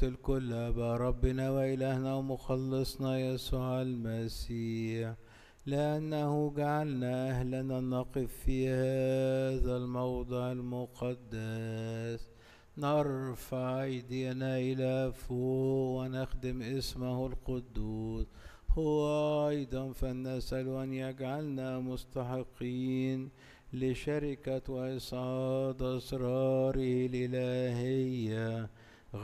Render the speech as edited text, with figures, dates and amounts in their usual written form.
الكل أبا ربنا وإلهنا ومخلصنا يسوع المسيح، لأنه جعلنا أهلا نقف في هذا الموضع المقدس نرفع أيدينا إلى فوق ونخدم اسمه القدوس. هو أيضا فلنسأل أن يجعلنا مستحقين لشركة وإسعاد أسراره الإلهية